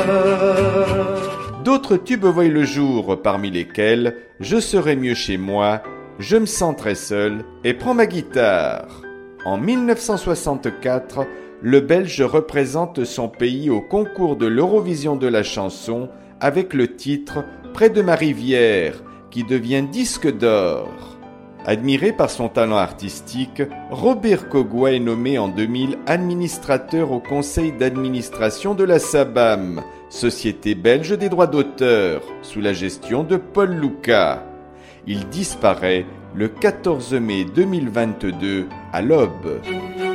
D'autres tubes voient le jour, parmi lesquels Je serai mieux chez moi, Je me sens très seul et prends ma guitare. En 1964, le Belge représente son pays au concours de l'Eurovision de la chanson avec le titre Près de ma rivière, qui devient disque d'or. Admiré par son talent artistique, Robert Kogwa est nommé en 2000 administrateur au conseil d'administration de la SABAM, Société belge des droits d'auteur, sous la gestion de Paul Louca. Il disparaît le 14 mai 2022 à l'aube.